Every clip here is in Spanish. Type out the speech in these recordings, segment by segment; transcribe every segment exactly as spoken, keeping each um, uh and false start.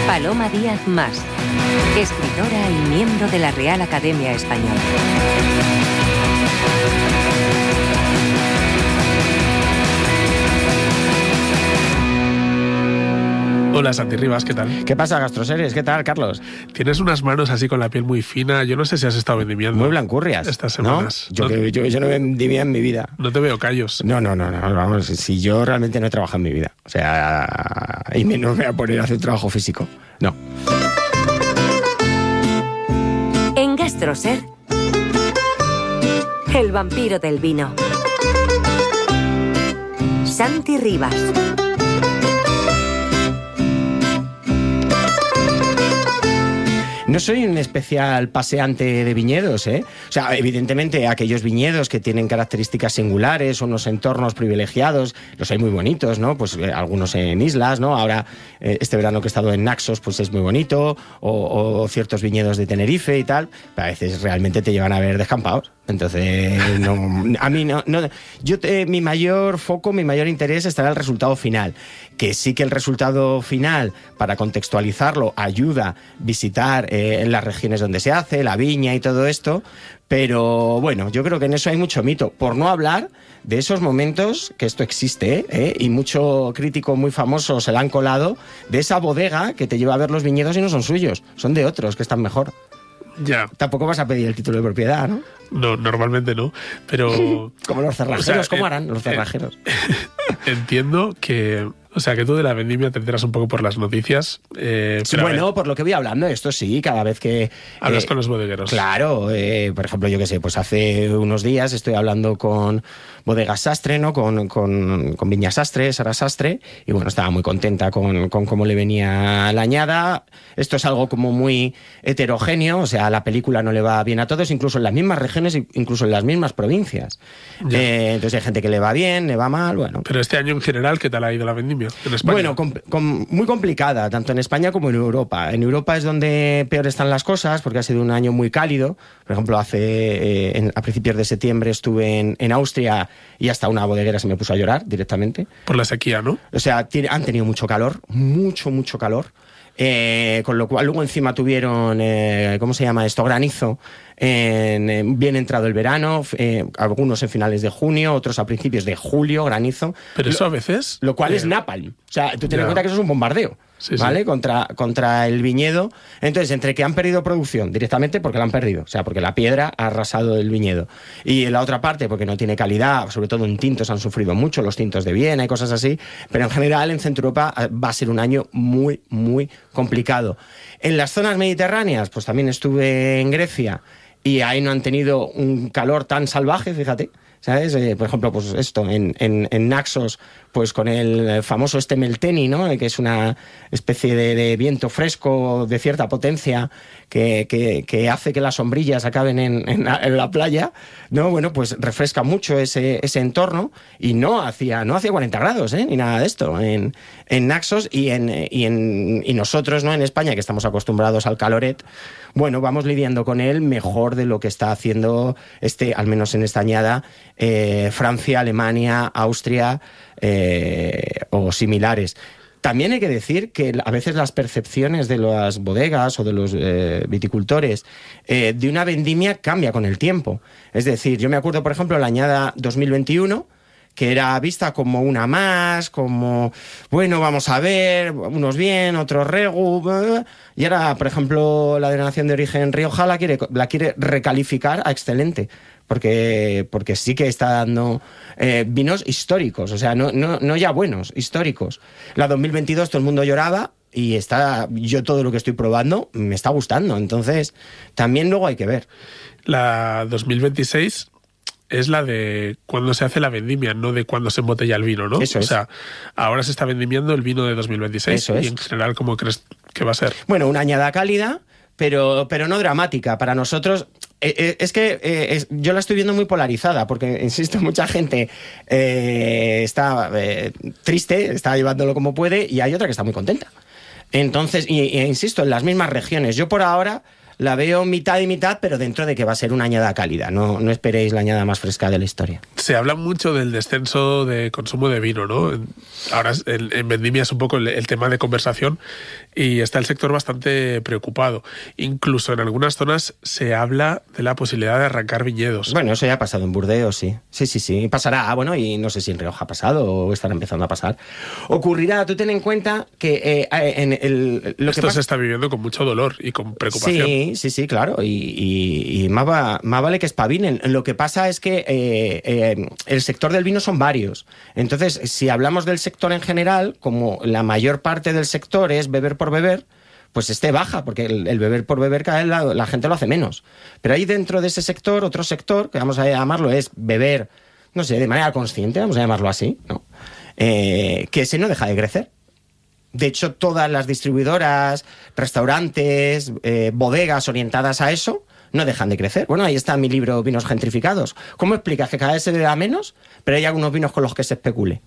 Paloma Díaz Mas, escritora y miembro de la Real Academia Española. Hola, Santi Rivas, ¿qué tal? ¿Qué pasa, Gastroseries? ¿Qué tal, Carlos? Tienes unas manos así con la piel muy fina. Yo no sé si has estado vendimiando. Muy blancurrias. Estas semanas. ¿No? Yo, no, que, yo, yo no vendimia en mi vida. No te veo callos. No, no, no, no. Vamos, si yo realmente no he trabajado en mi vida. O sea, y me, no me voy a poner a hacer trabajo físico. No. En Gastroser, el vampiro del vino. Santi Rivas. No soy un especial paseante de viñedos, ¿eh? O sea, evidentemente aquellos viñedos que tienen características singulares, unos entornos privilegiados, los hay muy bonitos, ¿no? Pues eh, algunos en islas, ¿no? Ahora, eh, este verano que he estado en Naxos, pues es muy bonito, o, o ciertos viñedos de Tenerife y tal, pero a veces realmente te llevan a ver descampados. Entonces, no, a mí no... no yo te, mi mayor foco, mi mayor interés estará en el resultado final, que sí que el resultado final, para contextualizarlo, ayuda a visitar eh, las regiones donde se hace, la viña y todo esto, pero bueno, yo creo que en eso hay mucho mito, por no hablar de esos momentos, que esto existe, ¿eh? Y mucho crítico muy famoso se la han colado, de esa bodega que te lleva a ver los viñedos y no son suyos, son de otros que están mejor. Ya. Tampoco vas a pedir el título de propiedad, ¿no? No, normalmente no, pero... Como los cerrajeros, o sea, ¿cómo eh, harán los cerrajeros? Eh, entiendo que... O sea, que tú de la vendimia te enteras un poco por las noticias. Eh, sí, bueno, por lo que voy hablando, esto sí, cada vez que... Hablas eh, con los bodegueros. Claro, eh, por ejemplo, yo qué sé, pues hace unos días estoy hablando con Bodegas Sastre, ¿no? Con, con, con Viña Sastre, Sara Sastre, y bueno, estaba muy contenta con, con cómo le venía la añada. Esto es algo como muy heterogéneo, o sea, la película no le va bien a todos, incluso en las mismas regiones, incluso en las mismas provincias. Eh, entonces hay gente que le va bien, le va mal, bueno. Pero este año en general, ¿qué tal ha ido la vendimia en España? Bueno, con, con, muy complicada, tanto en España como en Europa. En Europa es donde peor están las cosas, porque ha sido un año muy cálido. Por ejemplo, hace eh, en, a principios de septiembre estuve en, en Austria y hasta una bodeguera se me puso a llorar directamente. Por la sequía, ¿no? O sea, tiene, han tenido mucho calor, mucho, mucho calor. Eh, con lo cual luego encima tuvieron, eh, ¿cómo se llama esto? Granizo. En, en, bien entrado el verano, eh, algunos en finales de junio, otros a principios de julio, granizo. Pero eso lo, a veces... Lo cual eh, es napalm. O sea, tú ten ya. en cuenta que eso es un bombardeo, sí, ¿vale? Sí. Contra, contra el viñedo. Entonces, entre que han perdido producción directamente porque la han perdido, o sea, porque la piedra ha arrasado el viñedo. Y en la otra parte, porque no tiene calidad, sobre todo en tintos han sufrido mucho, los tintos de Viena y cosas así. Pero en general, en Centro Europa va a ser un año muy, muy complicado. En las zonas mediterráneas, pues también estuve en Grecia, y ahí no han tenido un calor tan salvaje, fíjate, ¿sabes? Eh, por ejemplo, pues esto, en, en, en Naxos, pues con el famoso este Melteni, ¿no? Que es una especie de, de viento fresco de cierta potencia que, que, que hace que las sombrillas acaben en, en, la, en la playa, ¿no? Bueno, pues refresca mucho ese, ese entorno y no hacía, no hacía cuarenta grados, ¿eh? Ni nada de esto en, en Naxos y, en, y, en, y nosotros, ¿no? En España, que estamos acostumbrados al caloret, bueno, vamos lidiando con él mejor de lo que está haciendo este, al menos en esta añada, eh, Francia, Alemania, Austria eh, o similares. También hay que decir que a veces las percepciones de las bodegas o de los eh, viticultores eh, de una vendimia cambia con el tiempo. Es decir, yo me acuerdo, por ejemplo, la añada dos mil veintiuno, que era vista como una más, como, bueno, vamos a ver, unos bien, otros regu, y ahora, por ejemplo, la denominación de origen Rioja la quiere, la quiere recalificar a excelente, porque, porque sí que está dando eh, vinos históricos, o sea, no, no, no ya buenos, históricos. La dos mil veintidós todo el mundo lloraba, y está, yo todo lo que estoy probando me está gustando, entonces también luego hay que ver. La dos mil veintiséis... es la de cuando se hace la vendimia, no de cuando se embotella el vino, ¿no? Eso es. O sea, ahora se está vendimiando el vino de dos mil veintiséis. Eso es. Y en general, ¿cómo crees que va a ser? Bueno, una añada cálida, pero, pero no dramática. Para nosotros, eh, eh, es que eh, es, yo la estoy viendo muy polarizada, porque, insisto, mucha gente eh, está eh, triste, está llevándolo como puede, y hay otra que está muy contenta. Entonces, y, e insisto, en las mismas regiones. Yo por ahora... la veo mitad y mitad, pero dentro de que va a ser una añada cálida. No, no esperéis la añada más fresca de la historia. Se habla mucho del descenso de consumo de vino, ¿no? Ahora en, en Vendimia es un poco el, el tema de conversación y está el sector bastante preocupado. Incluso en algunas zonas se habla de la posibilidad de arrancar viñedos. Bueno, eso ya ha pasado en Burdeos, sí. Sí, sí, sí. Pasará, bueno, y no sé si en Rioja ha pasado o estará empezando a pasar. Ocurrirá, tú ten en cuenta que eh, en el... Lo Esto que pasa... se está viviendo con mucho dolor y con preocupación. Sí, sí, sí, claro. Y, y, y más, va, más vale que espabilen. Lo que pasa es que eh, eh, el sector del vino son varios. Entonces, si hablamos del sector en general, como la mayor parte del sector es beber por beber, pues esté baja, porque el, el beber por beber cada vez la, la gente lo hace menos. Pero hay dentro de ese sector otro sector, que vamos a llamarlo, es beber, no sé, de manera consciente, vamos a llamarlo así, ¿no? Eh, que ese no deja de crecer. De hecho, todas las distribuidoras, restaurantes, eh, bodegas orientadas a eso, no dejan de crecer. Bueno, ahí está mi libro Vinos Gentrificados. ¿Cómo explicas que cada vez se beba menos, pero hay algunos vinos con los que se especule?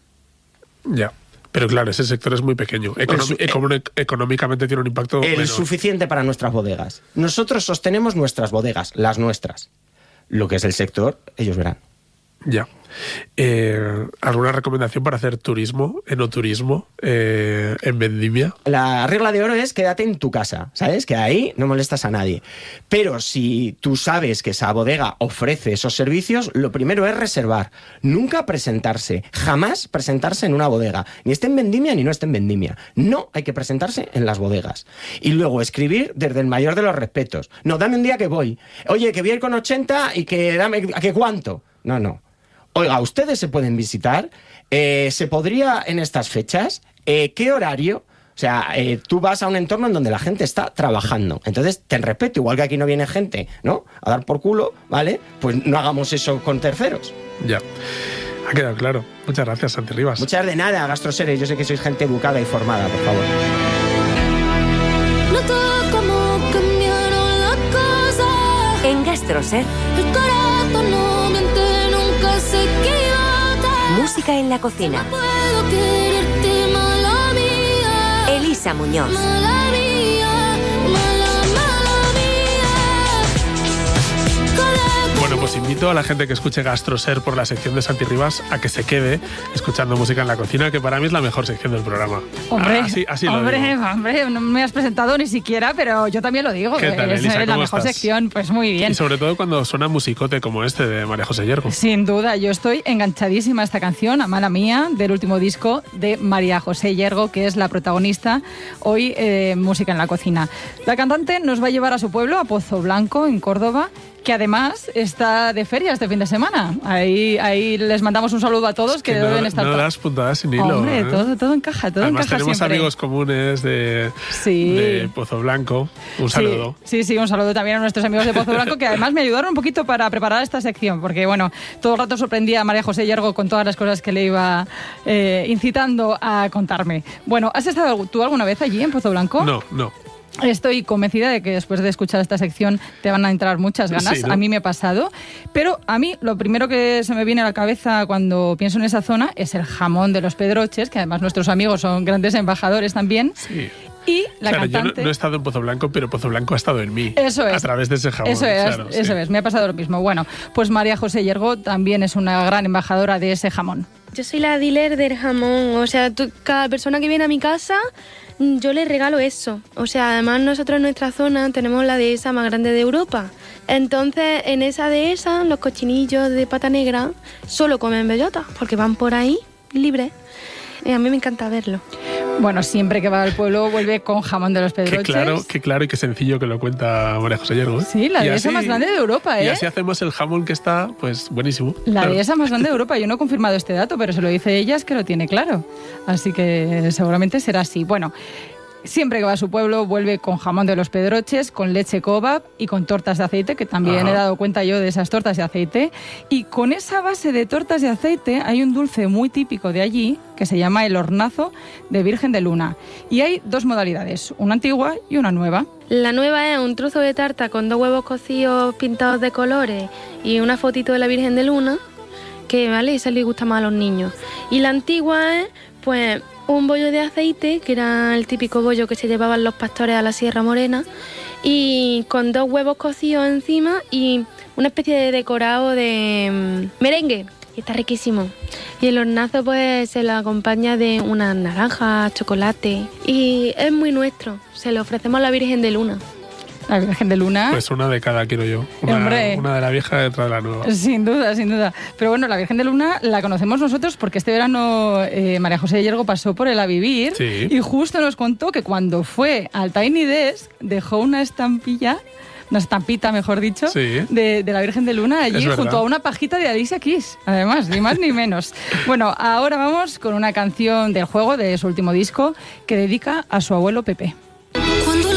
Ya. Pero claro, ese sector es muy pequeño. Econom- económic- económicamente tiene un impacto El menor. suficiente para nuestras bodegas. Nosotros sostenemos nuestras bodegas, las nuestras. Lo que es el sector, ellos verán. Ya. Eh, ¿Alguna recomendación para hacer turismo, enoturismo, eh, en Vendimia? La regla de oro es quédate en tu casa, ¿sabes? Que ahí no molestas a nadie. Pero si tú sabes que esa bodega ofrece esos servicios, lo primero es reservar. Nunca presentarse, jamás presentarse en una bodega. Ni esté en Vendimia ni no esté en Vendimia. No hay que presentarse en las bodegas. Y luego escribir desde el mayor de los respetos. No, dame un día que voy. Oye, que voy a ir con ochenta y que dame, ¿a qué cuánto? No, no. Oiga, ustedes se pueden visitar, eh, ¿se podría en estas fechas? Eh, ¿Qué horario? O sea, eh, tú vas a un entorno en donde la gente está trabajando. Entonces, ten respeto, igual que aquí no viene gente, ¿no? A dar por culo, ¿vale? Pues no hagamos eso con terceros. Ya. Ha quedado claro. Muchas gracias, Santi Rivas. Muchas de nada, Gastroseres. Yo sé que sois gente educada y formada, por favor. Noto cómo cambiaron las cosas. En Gastroser, El corazón no miente, nunca se equivoca. música en la cocina. Puedo quererte, mala mía. Elisa Muñoz. Mala mía, mala, mala mía. Cada Bueno, pues invito a la gente que escuche Gastroser por la sección de Santi Rivas a que se quede escuchando música en la cocina, que para mí es la mejor sección del programa. Hombre, Ah, así, así lo hombre, digo. hombre, no me has presentado ni siquiera, pero yo también lo digo. ¿Qué tal, es Elisa? la ¿Cómo mejor estás? sección, pues muy bien. Y sobre todo cuando suena musicote como este de María José Yergo. Sin duda, yo estoy enganchadísima a esta canción, a Mala Mía, del último disco de María José Yergo, que es la protagonista hoy eh, Música en la Cocina. La cantante nos va a llevar a su pueblo, a Pozo Blanco, en Córdoba, que además está de feria este fin de semana. Ahí, ahí les mandamos un saludo a todos, Es que, que no, deben estar... no to- das puntadas sin hilo. Hombre, ¿eh? todo, todo encaja, todo Además encaja tenemos siempre. amigos comunes de, Sí. de Pozo Blanco. Un saludo. Sí, sí, sí, un saludo también a nuestros amigos de Pozo Blanco, que además me ayudaron un poquito para preparar esta sección, porque bueno, todo el rato sorprendía a María José Yergo con todas las cosas que le iba eh, incitando a contarme. Bueno, ¿has estado tú alguna vez allí en Pozo Blanco? No, no. Estoy convencida de que después de escuchar esta sección te van a entrar muchas ganas. Sí, ¿no? A mí me ha pasado. Pero a mí lo primero que se me viene a la cabeza cuando pienso en esa zona es el jamón de los Pedroches, que además nuestros amigos son grandes embajadores también. Sí. Y la Claro, yo cantante... no, no he estado en Pozo Blanco, pero Pozo Blanco ha estado en mí. Eso es. A través de ese jamón. Eso es, claro, eso sí. es, me ha pasado lo mismo. Bueno, pues María José Yergo también es una gran embajadora de ese jamón. Yo soy la dealer del jamón, o sea, tú- cada persona que viene a mi casa, mm, yo le regalo eso. O sea, además nosotros en nuestra zona tenemos la dehesa más grande de Europa. Entonces, en esa dehesa, los cochinillos de pata negra solo comen bellota, porque van por ahí libres. Y a mí me encanta verlo. Bueno, siempre que va al pueblo vuelve con jamón de los Qué Pedroches. claro, qué claro y qué sencillo que lo cuenta María José Yergo. ¿eh? Sí, la Y dehesa así- más grande de Europa, ¿eh? Y así hacemos el jamón que está, pues, buenísimo. La Claro. dehesa más grande de Europa. Yo no he confirmado este dato, pero se lo dice ella, es que lo tiene claro. Así que seguramente será así. Bueno, siempre que va a su pueblo vuelve con jamón de los Pedroches, con leche kebab y con tortas de aceite, que también Ajá. he dado cuenta yo de esas tortas de aceite. Y con esa base de tortas de aceite hay un dulce muy típico de allí que se llama el hornazo de Virgen de Luna. Y hay dos modalidades, una antigua y una nueva. La nueva es un trozo de tarta con dos huevos cocidos pintados de colores y una fotito de la Virgen de Luna, que vale, esa le gusta más a los niños. Y la antigua es, pues, un bollo de aceite, que era el típico bollo que se llevaban los pastores a la Sierra Morena, y con dos huevos cocidos encima y una especie de decorado de mm, merengue. Y está riquísimo. Y el hornazo pues se lo acompaña de unas naranjas, chocolate. Y es muy nuestro. Se lo ofrecemos a la Virgen de Luna. La Virgen de Luna. Pues una de cada quiero yo. Una, Hombre. una de la vieja detrás de la nueva. Sin duda, sin duda. Pero bueno, la Virgen de Luna la conocemos nosotros porque este verano eh, María José Yergo pasó por el A Vivir Sí. y justo nos contó que cuando fue al Tiny Desk dejó una estampilla, una estampita, mejor dicho, Sí. de, de la Virgen de Luna allí Es verdad. junto a una pajita de Alicia Keys, además, ni más ni menos. Bueno, ahora vamos con una canción del juego de su último disco que dedica a su abuelo Pepe.